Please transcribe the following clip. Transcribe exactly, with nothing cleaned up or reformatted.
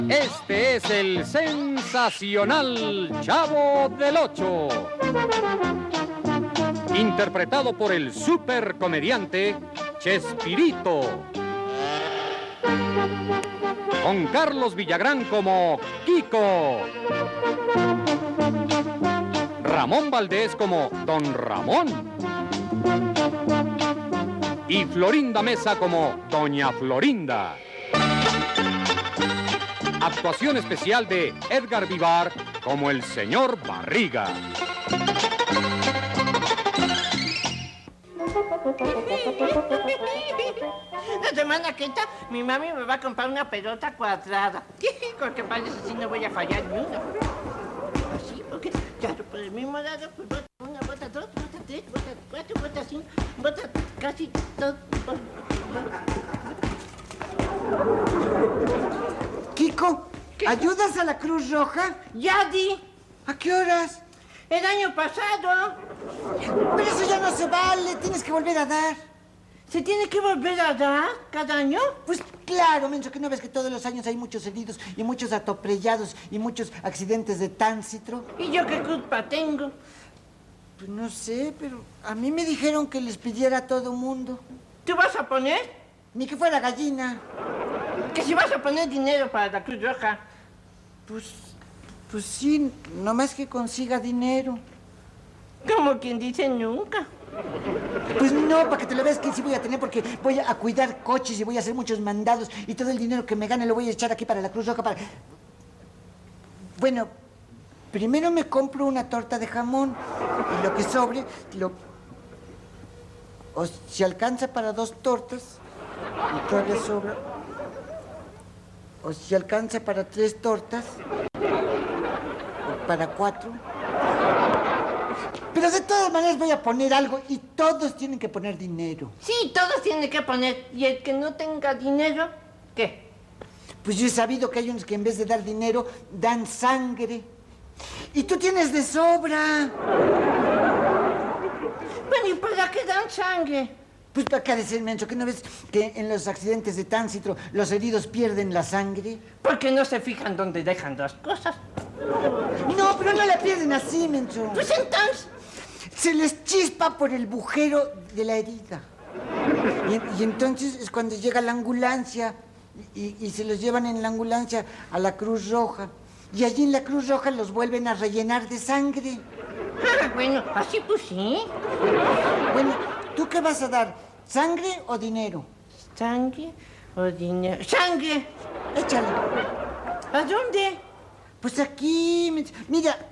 Este es el sensacional Chavo del Ocho, interpretado por el supercomediante Chespirito, con Carlos Villagrán como Kiko, Ramón Valdés como Don Ramón y Florinda Mesa como Doña Florinda. Actuación especial de Edgar Vivar como el señor Barriga. La semana que entra, mi mami me va a comprar una pelota cuadrada. Porque parece así no voy a fallar ni una. Así, porque ya por el mismo lado, pues bota una, bota dos, bota tres, bota cuatro, bota cinco, bota casi todo. Kiko, ¿qué? ¿Ayudas a la Cruz Roja? ¡Ya di! ¿A qué horas? El año pasado. Pero eso ya no se vale, tienes que volver a dar. ¿Se tiene que volver a dar cada año? Pues claro, menso, que no ves que todos los años hay muchos heridos y muchos atoprellados y muchos accidentes de tránsito. ¿Y yo qué culpa tengo? Pues no sé, pero a mí me dijeron que les pidiera a todo mundo. ¿Tú vas a poner? Ni que fuera gallina. Que si vas a poner dinero para la Cruz Roja. Pues, pues sí, nomás que consiga dinero. Como quien dice nunca. Pues no, para que te lo veas que sí voy a tener, porque voy a cuidar coches y voy a hacer muchos mandados y todo el dinero que me gane lo voy a echar aquí para la Cruz Roja para... Bueno, primero me compro una torta de jamón y lo que sobre, lo... O si alcanza para dos tortas y todavía sobra... O si alcanza para tres tortas o para cuatro... Pero de todas maneras voy a poner algo y todos tienen que poner dinero. Sí, todos tienen que poner. ¿Y el que no tenga dinero, qué? Pues yo he sabido que hay unos que en vez de dar dinero, dan sangre. Y tú tienes de sobra. Bueno, ¿y para qué dan sangre? Pues para qué decir, menso, ¿que no ves que en los accidentes de tránsito los heridos pierden la sangre? Porque no se fijan dónde dejan las cosas. No, pero no la pierden así, menso. Pues entonces... Se les chispa por el bujero de la herida. Y, y entonces es cuando llega la ambulancia y, y se los llevan en la ambulancia a la Cruz Roja. Y allí en la Cruz Roja los vuelven a rellenar de sangre. Ah, bueno, así pues sí. Bueno, ¿tú qué vas a dar? ¿Sangre o dinero? ¿Sangre o dinero? ¡Sangre! Échale. ¿A dónde? Pues aquí, menso. Mira,